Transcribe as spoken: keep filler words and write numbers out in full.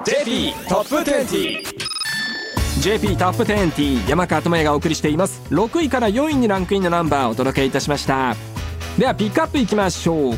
ジェーピー トップにじゅう。 ジェーピー トップにじゅう、山川智也がお送りしています。ろくいからよんいにランクインのナンバーをお届けいたしました。ではピックアップいきましょう。